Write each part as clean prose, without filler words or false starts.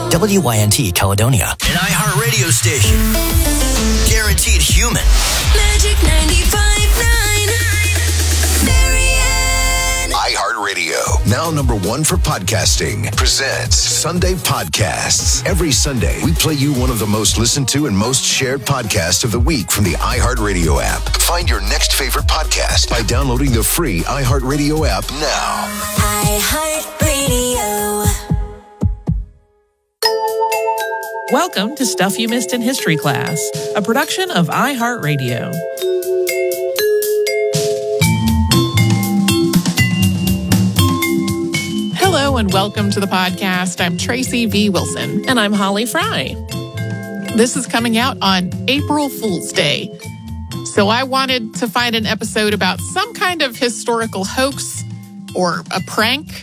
WYNT Caledonia. An iHeartRadio station. Guaranteed human. Magic 95.9. Marianne. iHeartRadio, now #1 for podcasting, presents Sunday Podcasts. Every Sunday, we play you one of the most listened to and most shared podcasts of the week from the iHeartRadio app. Find your next favorite podcast by downloading the free iHeartRadio app now. iHeartRadio. Welcome to Stuff You Missed in History Class, a production of iHeartRadio. Hello and welcome to the podcast. I'm Tracy V. Wilson. And I'm Holly Fry. This is coming out on April Fool's Day. So I wanted to find an episode about some kind of historical hoax or a prank.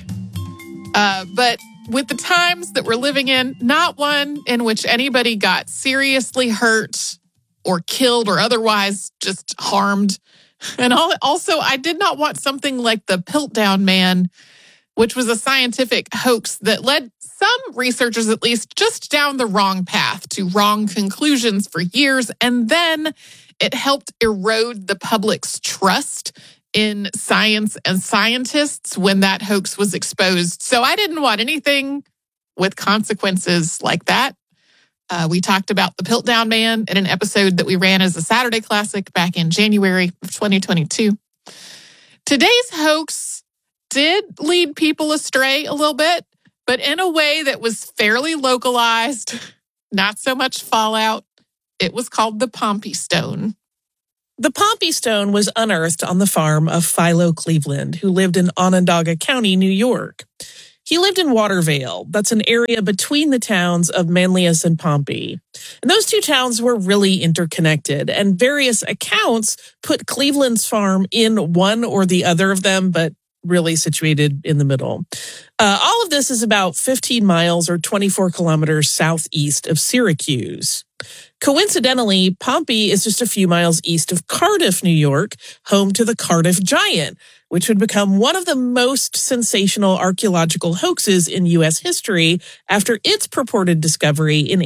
But with the times that we're living in, not one in which anybody got seriously hurt or killed or otherwise just harmed. And also, I did not want something like the Piltdown Man, which was a scientific hoax that led some researchers, at least, just down the wrong path to wrong conclusions for years. And then it helped erode the public's trust in science and scientists when that hoax was exposed. So I didn't want anything with consequences like that. We talked about the Piltdown Man in an episode that we ran as a Saturday Classic back in January of 2022. Today's hoax did lead people astray a little bit, but in a way that was fairly localized, not so much fallout. It was called the Pompey Stone. The Pompey Stone was unearthed on the farm of Philo Cleveland, who lived in Onondaga County, New York. He lived in Watervale. That's an area between the towns of Manlius and Pompey. And those two towns were really interconnected, and various accounts put Cleveland's farm in one or the other of them, but really situated in the middle. All of this is about 15 miles or 24 kilometers southeast of Syracuse. Coincidentally, Pompey is just a few miles east of Cardiff, New York, home to the Cardiff Giant, which would become one of the most sensational archaeological hoaxes in U.S. history after its purported discovery in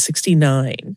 1869.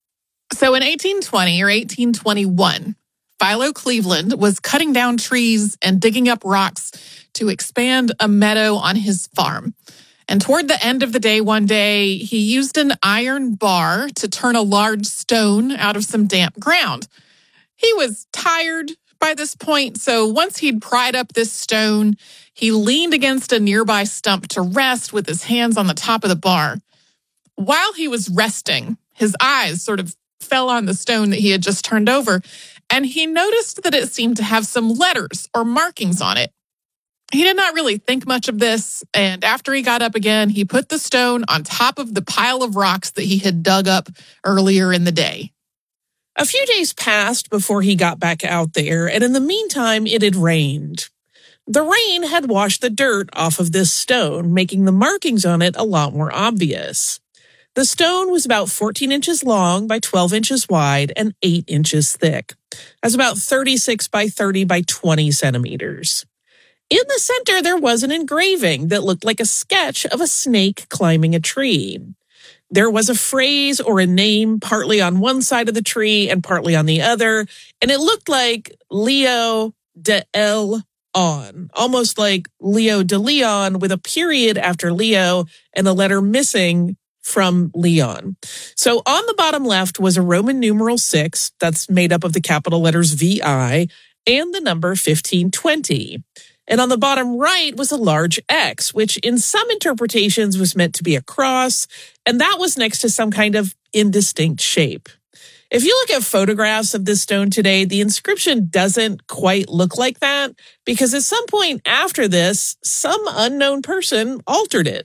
So in 1820 or 1821, Philo Cleveland was cutting down trees and digging up rocks to expand a meadow on his farm. And toward the end of the day one day, he used an iron bar to turn a large stone out of some damp ground. He was tired by this point, so once he'd pried up this stone, he leaned against a nearby stump to rest with his hands on the top of the bar. While he was resting, his eyes sort of fell on the stone that he had just turned over, and he noticed that it seemed to have some letters or markings on it. He did not really think much of this, and after he got up again, he put the stone on top of the pile of rocks that he had dug up earlier in the day. A few days passed before he got back out there, and in the meantime, it had rained. The rain had washed the dirt off of this stone, making the markings on it a lot more obvious. The stone was about 14 inches long by 12 inches wide and 8 inches thick. That's about 36 by 30 by 20 centimeters. In the center, there was an engraving that looked like a sketch of a snake climbing a tree. There was a phrase or a name partly on one side of the tree and partly on the other, and it looked like Leo de El On, almost like Leo de Leon with a period after Leo and a letter missing from Leon. So on the bottom left was a Roman numeral 6 that's made up of the capital letters VI and the number 1520. And on the bottom right was a large X, which in some interpretations was meant to be a cross, and that was next to some kind of indistinct shape. If you look at photographs of this stone today, the inscription doesn't quite look like that, because at some point after this, some unknown person altered it.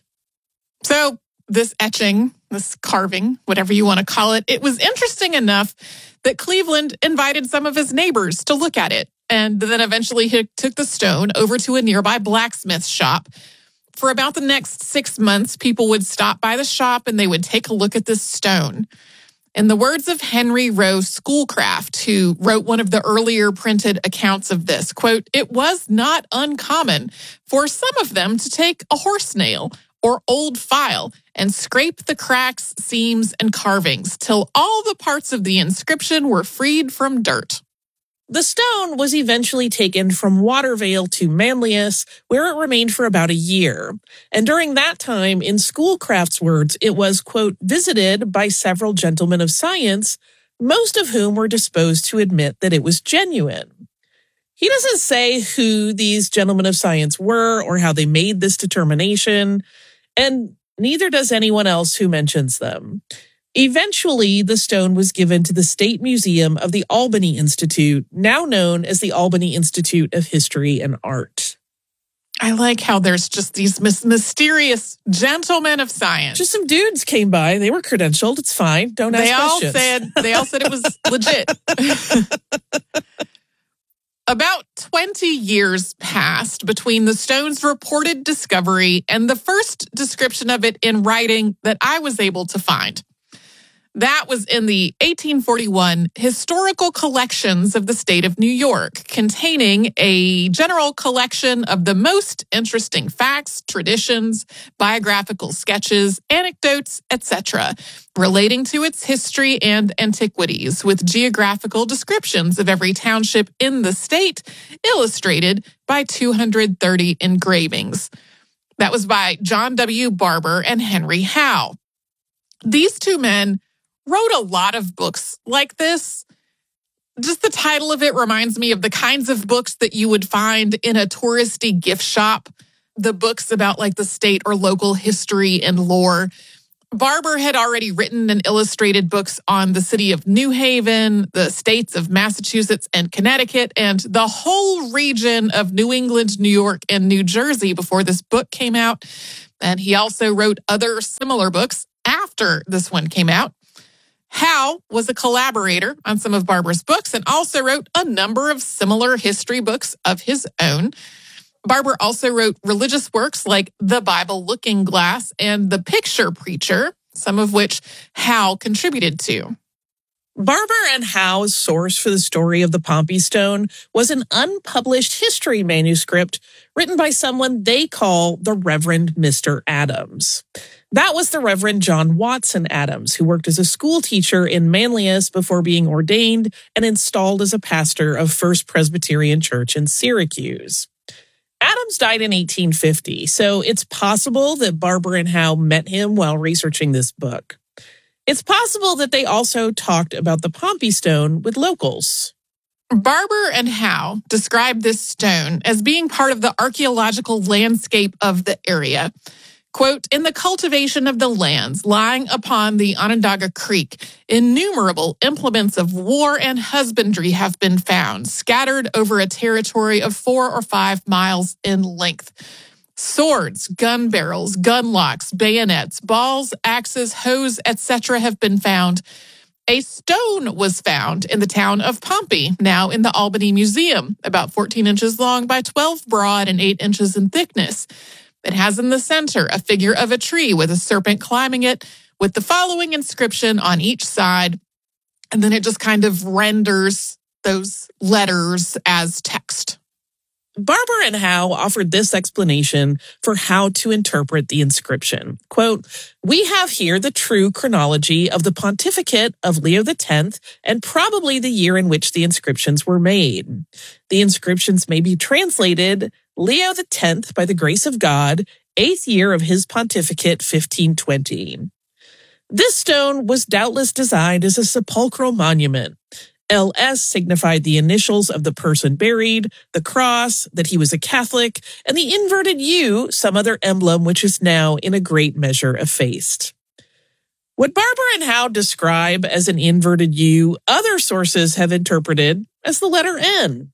So this etching, this carving, whatever you want to call it, it was interesting enough that Cleveland invited some of his neighbors to look at it. And then eventually he took the stone over to a nearby blacksmith shop. For about the next 6 months, people would stop by the shop and they would take a look at this stone. In the words of Henry Rowe Schoolcraft, who wrote one of the earlier printed accounts of this, quote, "It was not uncommon for some of them to take a horse nail or old file and scrape the cracks, seams, and carvings till all the parts of the inscription were freed from dirt. The stone was eventually taken from Watervale to Manlius, where it remained for about a year. And during that time, in Schoolcraft's words, it was, quote, visited by several gentlemen of science, most of whom were disposed to admit that it was genuine. He doesn't say who these gentlemen of science were or how they made this determination, and neither does anyone else who mentions them. Eventually, the stone was given to the State Museum of the Albany Institute, now known as the Albany Institute of History and Art. I like how there's just these mysterious gentlemen of science. Just some dudes came by. They were credentialed. It's fine. Don't ask questions. They all said it was legit. About 20 years passed between the stone's reported discovery and the first description of it in writing that I was able to find. That was in the 1841 Historical Collections of the State of New York, containing a general collection of the most interesting facts, traditions, biographical sketches, anecdotes, etc., relating to its history and antiquities, with geographical descriptions of every township in the state, illustrated by 230 engravings. That was by John W. Barber and Henry Howe. These two men wrote a lot of books like this. Just the title of it reminds me of the kinds of books that you would find in a touristy gift shop, the books about like the state or local history and lore. Barber had already written and illustrated books on the city of New Haven, the states of Massachusetts and Connecticut, and the whole region of New England, New York, and New Jersey before this book came out. And he also wrote other similar books after this one came out. Howe was a collaborator on some of Barber's books and also wrote a number of similar history books of his own. Barber also wrote religious works like The Bible Looking Glass and The Picture Preacher, some of which Howe contributed to. Barber and Howe's source for the story of the Pompey Stone was an unpublished history manuscript written by someone they call the Reverend Mr. Adams. That was the Reverend John Watson Adams, who worked as a school teacher in Manlius before being ordained and installed as a pastor of First Presbyterian Church in Syracuse. Adams died in 1850, so it's possible that Barber and Howe met him while researching this book. It's possible that they also talked about the Pompey Stone with locals. Barber and Howe described this stone as being part of the archaeological landscape of the area. Quote, in the cultivation of the lands lying upon the Onondaga Creek, innumerable implements of war and husbandry have been found, scattered over a territory of 4 or 5 miles in length. Swords, gun barrels, gun locks, bayonets, balls, axes, hoes, etc. have been found. A stone was found in the town of Pompey, now in the Albany Museum, about 14 inches long by 12 broad and 8 inches in thickness. It has in the center a figure of a tree with a serpent climbing it, with the following inscription on each side, and then it just kind of renders those letters as text. Barber and Howe offered this explanation for how to interpret the inscription. Quote, we have here the true chronology of the pontificate of Leo X and probably the year in which the inscriptions were made. The inscriptions may be translated Leo X, by the grace of God, 8th year of his pontificate, 1520. This stone was doubtless designed as a sepulchral monument. LS signified the initials of the person buried, the cross, that he was a Catholic, and the inverted U, some other emblem which is now in a great measure effaced. What Barber and Howe describe as an inverted U, other sources have interpreted as the letter N.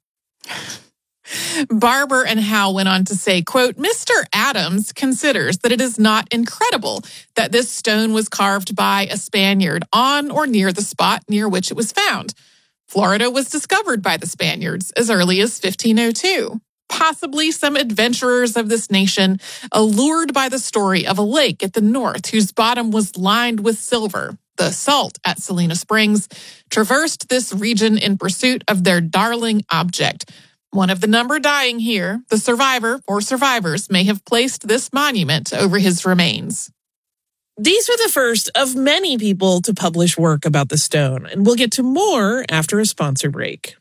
Barber and Howe went on to say, quote, Mr. Adams considers that it is not incredible that this stone was carved by a Spaniard on or near the spot near which it was found. Florida was discovered by the Spaniards as early as 1502. Possibly some adventurers of this nation, allured by the story of a lake at the north whose bottom was lined with silver, the salt at Salina Springs, traversed this region in pursuit of their darling object. One of the number dying here, the survivor or survivors may have placed this monument over his remains. These were the first of many people to publish work about the stone, and we'll get to more after a sponsor break.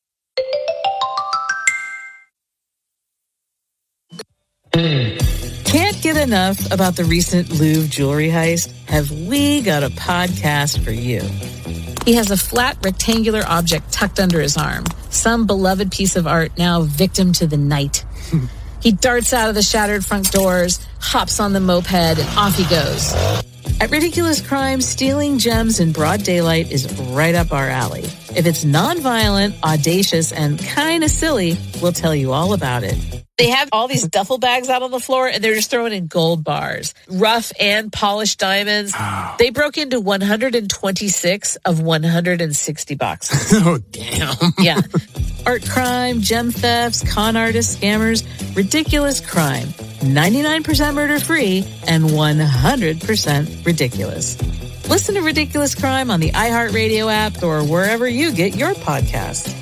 Can't get enough about the recent Louvre jewelry heist? Have we got a podcast for you? He has a flat rectangular object tucked under his arm, some beloved piece of art now victim to the night. He darts out of the shattered front doors, hops on the moped, and off he goes. At Ridiculous Crime, stealing gems in broad daylight is right up our alley. If it's nonviolent, audacious, and kind of silly, we'll tell you all about it. They have all these duffel bags out on the floor, and they're just throwing in gold bars, rough and polished diamonds. They broke into 126 of 160 boxes. Oh, damn. Yeah. Art crime, gem thefts, con artists, scammers, ridiculous crime. 99% murder-free and 100% ridiculous. Listen to Ridiculous Crime on the iHeartRadio app or wherever you get your podcasts.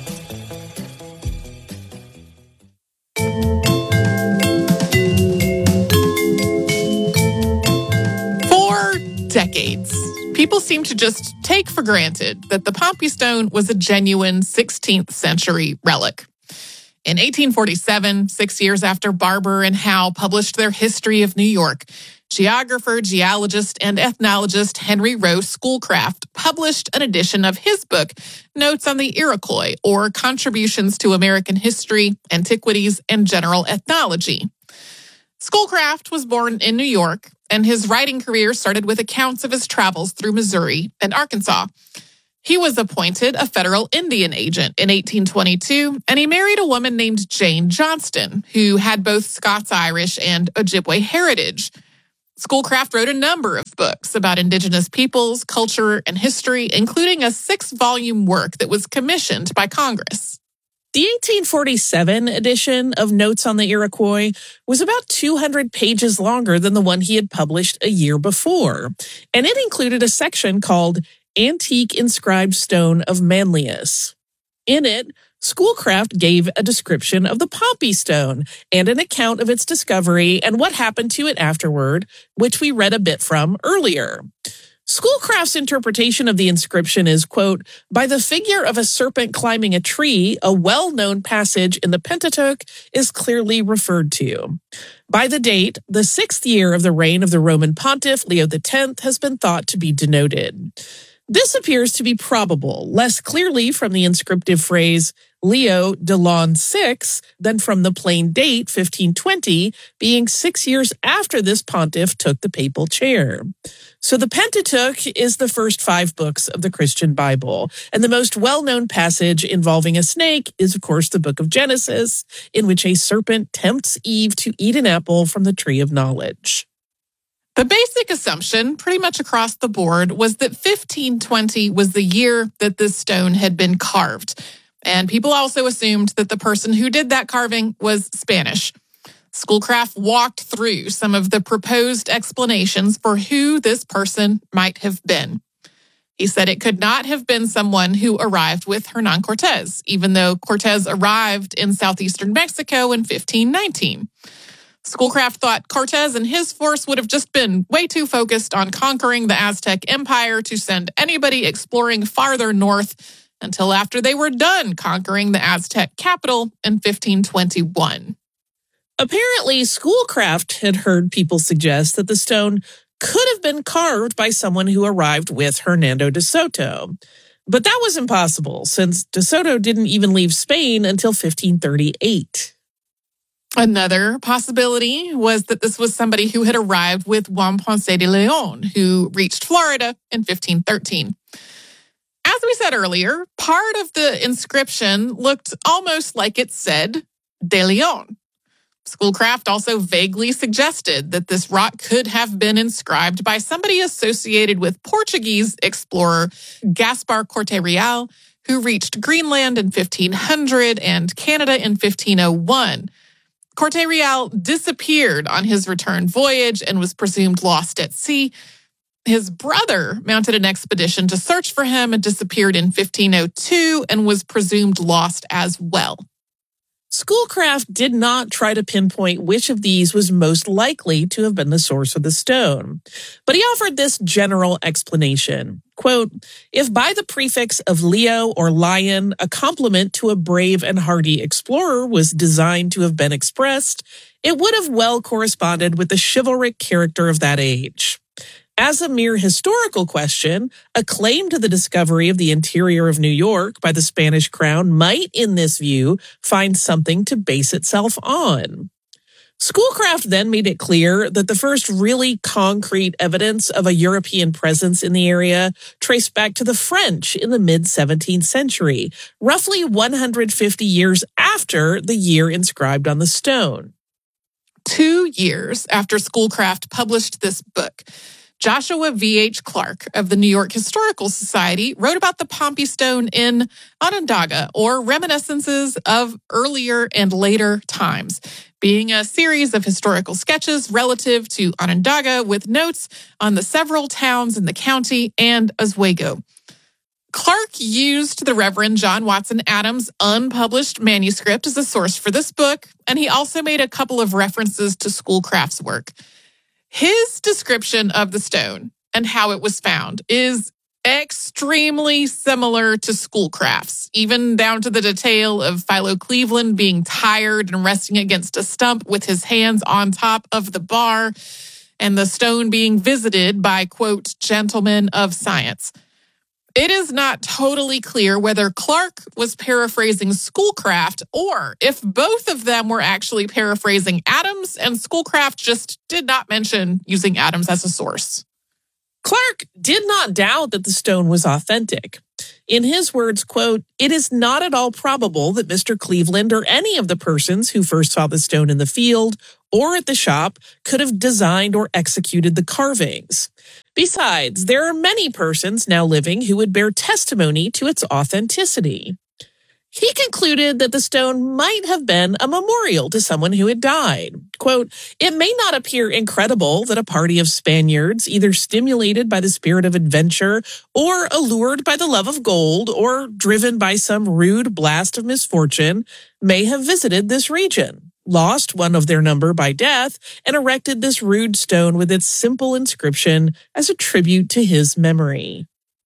For decades, people seem to just take for granted that the Pompey Stone was a genuine 16th century relic. In 1847, 6 years after Barber and Howe published their History of New York, geographer, geologist, and ethnologist Henry Rowe Schoolcraft published an edition of his book, Notes on the Iroquois, or Contributions to American History, Antiquities, and General Ethnology. Schoolcraft was born in New York, and his writing career started with accounts of his travels through Missouri and Arkansas. He was appointed a federal Indian agent in 1822, and he married a woman named Jane Johnston, who had both Scots-Irish and Ojibwe heritage. Schoolcraft wrote a number of books about indigenous peoples, culture, and history, including a 6-volume work that was commissioned by Congress. The 1847 edition of Notes on the Iroquois was about 200 pages longer than the one he had published a year before, and it included a section called Antique Inscribed Stone of Manlius. In it, Schoolcraft gave a description of the Pompey Stone and an account of its discovery and what happened to it afterward, which we read a bit from earlier. Schoolcraft's interpretation of the inscription is, quote, by the figure of a serpent climbing a tree, a well-known passage in the Pentateuch is clearly referred to. By the date, the 6th year of the reign of the Roman pontiff, Leo X, has been thought to be denoted. This appears to be probable, less clearly from the inscriptive phrase Leo de l'an 6 than from the plain date 1520, being 6 years after this pontiff took the papal chair. So the Pentateuch is the first 5 books of the Christian Bible, and the most well-known passage involving a snake is, of course, the book of Genesis, in which a serpent tempts Eve to eat an apple from the tree of knowledge. The basic assumption, pretty much across the board, was that 1520 was the year that this stone had been carved. And people also assumed that the person who did that carving was Spanish. Schoolcraft walked through some of the proposed explanations for who this person might have been. He said it could not have been someone who arrived with Hernán Cortés, even though Cortés arrived in southeastern Mexico in 1519. Schoolcraft thought Cortés and his force would have just been way too focused on conquering the Aztec Empire to send anybody exploring farther north until after they were done conquering the Aztec capital in 1521. Apparently, Schoolcraft had heard people suggest that the stone could have been carved by someone who arrived with Hernando de Soto. But that was impossible, since de Soto didn't even leave Spain until 1538. Another possibility was that this was somebody who had arrived with Juan Ponce de Leon, who reached Florida in 1513. As we said earlier, part of the inscription looked almost like it said De Leon. Schoolcraft also vaguely suggested that this rock could have been inscribed by somebody associated with Portuguese explorer Gaspar Corte Real, who reached Greenland in 1500 and Canada in 1501. Corte Real disappeared on his return voyage and was presumed lost at sea. His brother mounted an expedition to search for him and disappeared in 1502 and was presumed lost as well. Schoolcraft did not try to pinpoint which of these was most likely to have been the source of the stone, but he offered this general explanation. Quote, if by the prefix of Leo or lion, a compliment to a brave and hardy explorer was designed to have been expressed, it would have well corresponded with the chivalric character of that age. As a mere historical question, a claim to the discovery of the interior of New York by the Spanish crown might, in this view, find something to base itself on. Schoolcraft then made it clear that the first really concrete evidence of a European presence in the area traced back to the French in the mid-17th century, roughly 150 years after the year inscribed on the stone. 2 years after Schoolcraft published this book, Joshua V.H. Clark of the New York Historical Society wrote about the Pompey Stone in Onondaga, or Reminiscences of Earlier and Later Times, being a series of historical sketches relative to Onondaga with notes on the several towns in the county and Oswego. Clark used the Reverend John Watson Adams' unpublished manuscript as a source for this book, and he also made a couple of references to Schoolcraft's work. His description of the stone and how it was found is extremely similar to Schoolcraft's, even down to the detail of Philo Cleveland being tired and resting against a stump with his hands on top of the bar, and the stone being visited by, quote, gentlemen of science. It is not totally clear whether Clark was paraphrasing Schoolcraft or if both of them were actually paraphrasing Adams and Schoolcraft just did not mention using Adams as a source. Clark did not doubt that the stone was authentic. In his words, quote, it is not at all probable that Mr. Cleveland or any of the persons who first saw the stone in the field or at the shop could have designed or executed the carvings. Besides, there are many persons now living who would bear testimony to its authenticity. He concluded that the stone might have been a memorial to someone who had died. Quote, it may not appear incredible that a party of Spaniards, either stimulated by the spirit of adventure or allured by the love of gold or driven by some rude blast of misfortune, may have visited this region, lost one of their number by death, and erected this rude stone with its simple inscription as a tribute to his memory.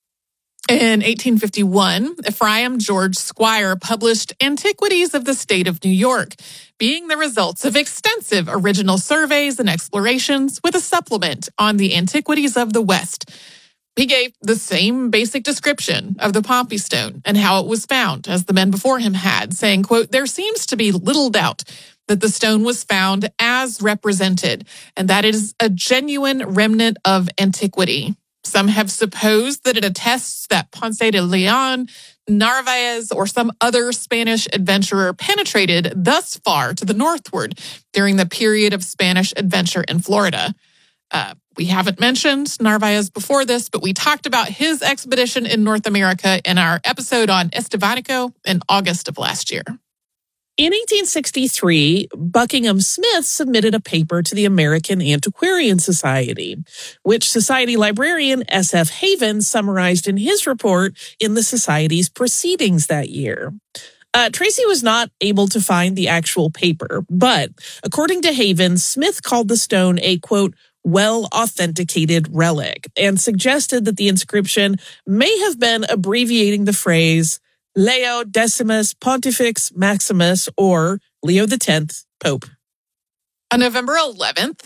In 1851, Ephraim George Squire published Antiquities of the State of New York, being the results of extensive original surveys and explorations with a supplement on the antiquities of the West. He gave the same basic description of the Pompey Stone and how it was found as the men before him had, saying, quote, there seems to be little doubt that the stone was found as represented, and that it is a genuine remnant of antiquity. Some have supposed that it attests that Ponce de Leon, Narvaez, or some other Spanish adventurer penetrated thus far to the northward during the period of Spanish adventure in Florida. We haven't mentioned Narvaez before this, but we talked about his expedition in North America in our episode on Estevanico in August of last year. In 1863, Buckingham Smith submitted a paper to the American Antiquarian Society, which Society librarian S.F. Haven summarized in his report in the Society's proceedings that year. Tracy was not able to find the actual paper, but according to Haven, Smith called the stone a, quote, well-authenticated relic and suggested that the inscription may have been abbreviating the phrase Leo Decimus Pontifex Maximus, or Leo X, Pope. On November 11th,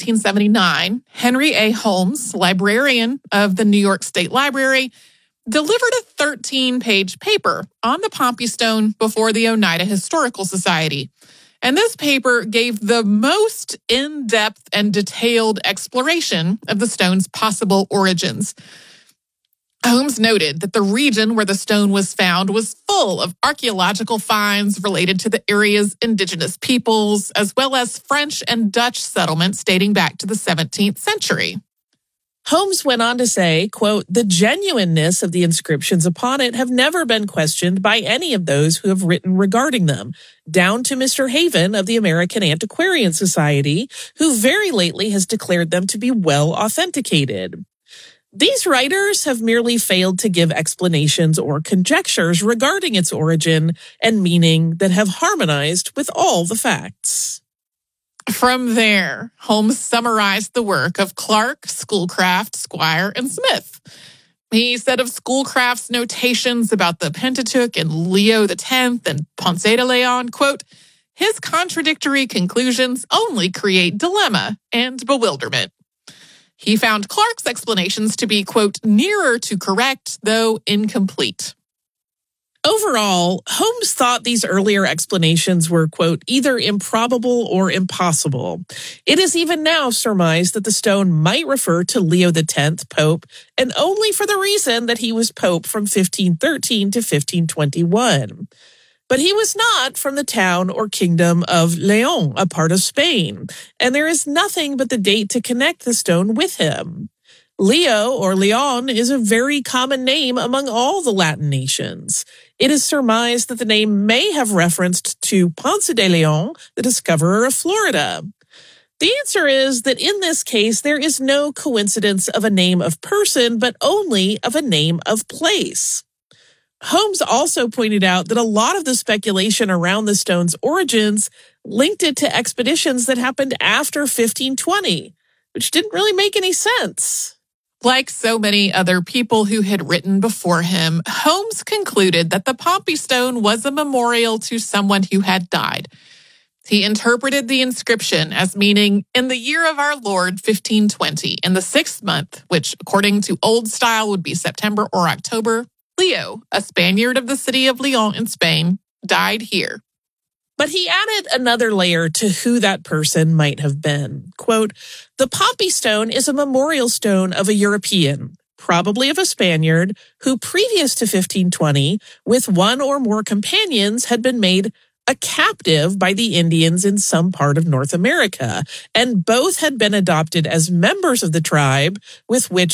1879, Henry A. Holmes, librarian of the New York State Library, delivered a 13-page paper on the Pompey Stone before the Oneida Historical Society. And this paper gave the most in-depth and detailed exploration of the stone's possible origins. Holmes noted that the region where the stone was found was full of archaeological finds related to the area's indigenous peoples, as well as French and Dutch settlements dating back to the 17th century. Holmes went on to say, quote, the genuineness of the inscriptions upon it have never been questioned by any of those who have written regarding them, down to Mr. Haven of the American Antiquarian Society, who very lately has declared them to be well authenticated. These writers have merely failed to give explanations or conjectures regarding its origin and meaning that have harmonized with all the facts. From there, Holmes summarized the work of Clark, Schoolcraft, Squire, and Smith. He said of Schoolcraft's notations about the Pentateuch and Leo X and Ponce de Leon, quote, his contradictory conclusions only create dilemma and bewilderment. He found Clark's explanations to be, quote, nearer to correct, though incomplete. Overall, Holmes thought these earlier explanations were, quote, either improbable or impossible. It is even now surmised that the stone might refer to Leo X, Pope, and only for the reason that he was Pope from 1513 to 1521. But he was not from the town or kingdom of León, a part of Spain, and there is nothing but the date to connect the stone with him. Leo or Leon is a very common name among all the Latin nations. It is surmised that the name may have referenced to Ponce de Leon, the discoverer of Florida. The answer is that in this case, there is no coincidence of a name of person, but only of a name of place. Holmes also pointed out that a lot of the speculation around the stone's origins linked it to expeditions that happened after 1520, which didn't really make any sense. Like so many other people who had written before him, Holmes concluded that the Pompey Stone was a memorial to someone who had died. He interpreted the inscription as meaning, in the year of our Lord, 1520, in the 6th month, which according to old style would be September or October, Leo, a Spaniard of the city of León in Spain, died here. But he added another layer to who that person might have been. Quote, the Pompey Stone is a memorial stone of a European, probably of a Spaniard, who previous to 1520, with one or more companions, had been made a captive by the Indians in some part of North America, and both had been adopted as members of the tribe with which